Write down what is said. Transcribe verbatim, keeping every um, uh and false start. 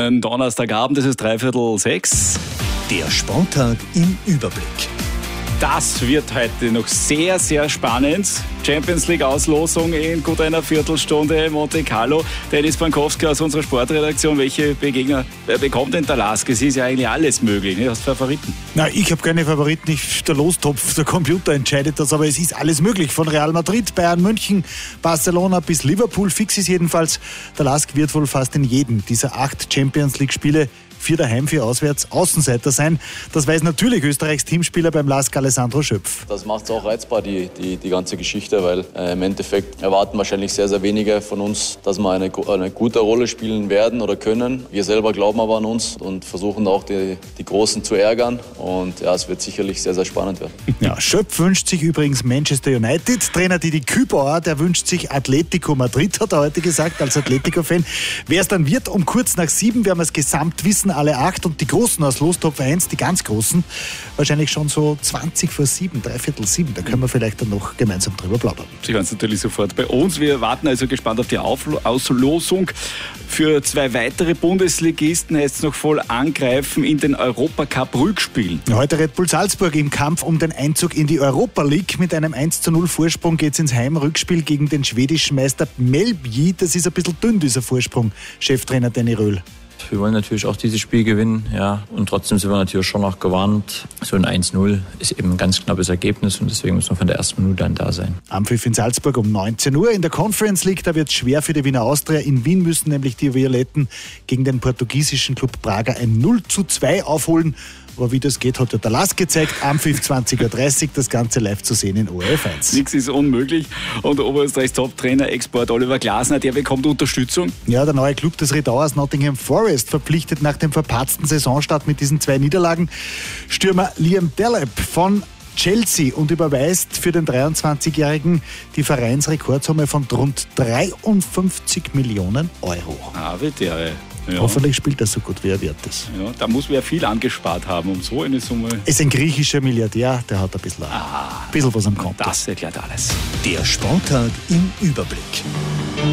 schönen Donnerstagabend, es ist dreiviertel sechs. Der Sporttag im Überblick. Das wird heute noch sehr, sehr spannend. Champions League Auslosung in gut einer Viertelstunde. Monte Carlo. Dennis Pankowski aus unserer Sportredaktion. Welche Begegner bekommt denn der Lask? Es ist ja eigentlich alles möglich. Ne? Hast du Favoriten? Na, ich habe keine Favoriten. Ich, der Lostopf, der Computer entscheidet das. Aber es ist alles möglich. Von Real Madrid, Bayern München, Barcelona bis Liverpool. Fix ist jedenfalls, der Lask wird wohl fast in jedem dieser acht Champions League Spiele vier daheim, vier auswärts Außenseiter sein. Das weiß natürlich Österreichs Teamspieler beim Lask Alessandro Schöpf. Das macht es auch reizbar, die, die, die ganze Geschichte, weil äh, im Endeffekt erwarten wahrscheinlich sehr, sehr wenige von uns, dass wir eine, eine gute Rolle spielen werden oder können. Wir selber glauben aber an uns und versuchen auch die, die Großen zu ärgern. Und ja, es wird sicherlich sehr, sehr spannend werden. Ja, Schöpf wünscht sich übrigens Manchester United. Trainer Didi Kübauer, der wünscht sich Atletico Madrid, hat er heute gesagt, als Atletico-Fan. Wer es dann wird, um kurz nach sieben werden wir das Gesamtwissen alle acht und die Großen aus Lostopf eins, die ganz Großen, wahrscheinlich schon so zwanzig vor sieben, dreiviertel sieben. Da können wir vielleicht dann noch gemeinsam drüber plaudern. Sie hören es natürlich sofort bei uns. Wir warten also gespannt auf die Auflo- Auslosung. Für zwei weitere Bundesligisten heißt es noch voll angreifen in den Europacup-Rückspielen. Heute Red Bull Salzburg im Kampf um den Einzug in die Europa League. Mit einem eins zu null Vorsprung geht es ins Heimrückspiel gegen den schwedischen Meister Mjällby. Das ist ein bisschen dünn, dieser Vorsprung, Cheftrainer Danny Röhl. Wir wollen natürlich auch dieses Spiel gewinnen, ja, und trotzdem sind wir natürlich schon noch gewarnt. So ein eins null ist eben ein ganz knappes Ergebnis und deswegen müssen wir von der ersten Minute an da sein. Anpfiff in Salzburg um neunzehn Uhr. In der Conference League, da wird es schwer für die Wiener Austria. In Wien müssen nämlich die Violetten gegen den portugiesischen Club Braga ein null zu zwei aufholen. Aber wie das geht, hat ja der Lask gezeigt. Anpfiff zwanzig Uhr dreißig, das Ganze live zu sehen in O R F eins. Nichts ist unmöglich. Und Oberösterreichs Top-Trainer, Export Oliver Glasner, der bekommt Unterstützung. Ja, der neue Club des Redauers Nottingham Forest verpflichtet nach dem verpatzten Saisonstart mit diesen zwei Niederlagen Stürmer Liam Delap von Chelsea und überweist für den dreiundzwanzigjährigen die Vereinsrekordsumme von rund dreiundfünfzig Millionen Euro. Ah, bitte. Ja. Hoffentlich spielt er so gut, wie er wert ist. Ja, da muss wer viel angespart haben, um so eine Summe. Ist ein griechischer Milliardär, der hat ein bisschen, ah, ein bisschen was am Konto. Das erklärt alles. Der Sporttag im Überblick.